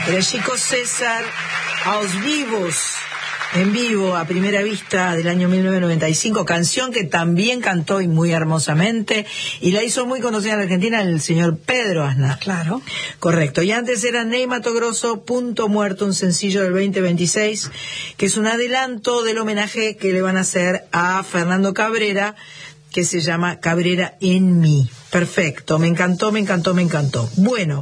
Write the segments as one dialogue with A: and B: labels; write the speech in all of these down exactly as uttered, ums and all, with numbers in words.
A: Era Chico César, Aos Vivos, en vivo, a primera vista, del año mil novecientos noventa y cinco, canción que también cantó y muy hermosamente, y la hizo muy conocida en Argentina el señor Pedro Aznar.
B: Claro.
A: Correcto. Y antes era Ney Matogrosso, Punto Muerto, un sencillo del veinte veintiséis, que es un adelanto del homenaje que le van a hacer a Fernando Cabrera, que se llama Cabrera en mí. Perfecto, me encantó, me encantó, me encantó. Bueno,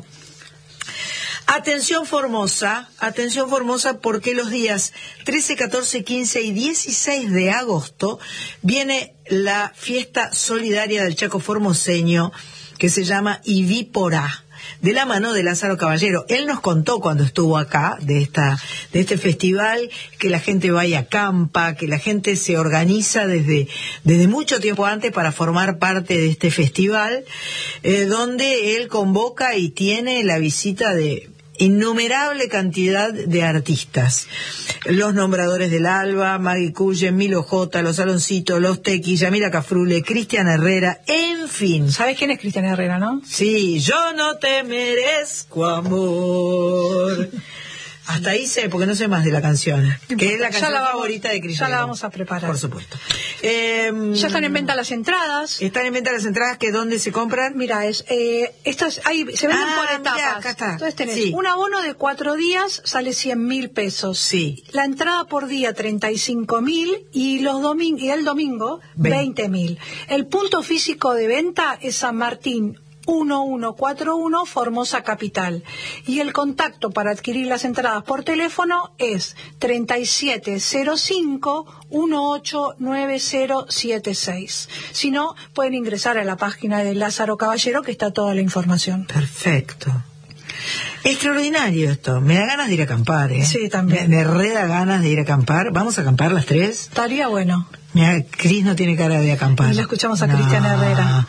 A: atención Formosa, atención Formosa, porque los días trece, catorce, quince y dieciséis de agosto viene la fiesta solidaria del Chaco formoseño, que se llama Ivípora, de la mano de Lázaro Caballero. Él nos contó cuando estuvo acá de esta de este festival, que la gente va y acampa, que la gente se organiza desde desde mucho tiempo antes para formar parte de este festival, eh, donde él convoca y tiene la visita de innumerable cantidad de artistas. Los Nombradores del Alba, Maggie Cullen, Milo J, Los Aloncitos, Los Tequis, Yamila Cafrune, Cristian Herrera, en fin.
B: ¿Sabes quién es Cristian Herrera, no?
A: Sí, yo no te merezco amor. Hasta ahí sé, porque no sé más de la canción, que es la canción
B: vamos,
A: favorita de Cristian.
B: Ya la vamos a preparar.
A: Por supuesto. Eh,
B: ya están en venta las entradas.
A: Están en venta las entradas, que ¿dónde se compran?
B: Mira, es eh, estas ahí se venden
A: ah,
B: por etapas.
A: Mirá, acá está.
B: Entonces tenés
A: sí.
B: un abono de cuatro días, sale cien mil pesos.
A: Sí.
B: La entrada por día, treinta y cinco mil, y los doming y el domingo, veinte mil. El punto físico de venta es San Martín uno uno cuatro uno, Formosa Capital. Y el contacto para adquirir las entradas por teléfono es treinta y siete cero cinco, dieciocho, nueve cero siete seis. Si no, pueden ingresar a la página de Lázaro Caballero, que está toda la información.
A: Perfecto. Extraordinario esto. Me da ganas de ir a acampar, ¿eh?
B: Sí, también.
A: Me, me re da ganas de ir a acampar. ¿Vamos a acampar las tres?
B: Estaría bueno.
A: Mira, Cris no tiene cara de acampar.
B: Y la escuchamos a
A: no.
B: Cristian Herrera.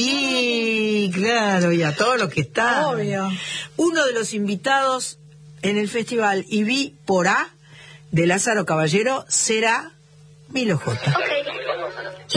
A: Sí, claro, y a todo lo que está.
B: Obvio.
A: Uno de los invitados en el festival Ivípora de Lázaro Caballero será Milo J.
C: Okay.